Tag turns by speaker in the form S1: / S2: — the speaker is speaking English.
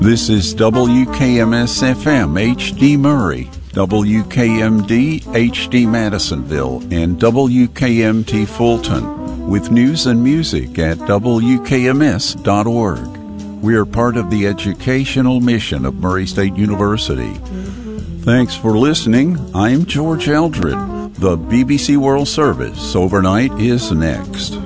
S1: This is WKMS-FM HD Murray, WKMD HD Madisonville, and WKMT Fulton, with news and music at WKMS.org. We are part of the educational mission of Murray State University. Thanks for listening. I'm George Eldred. The BBC World Service overnight is next.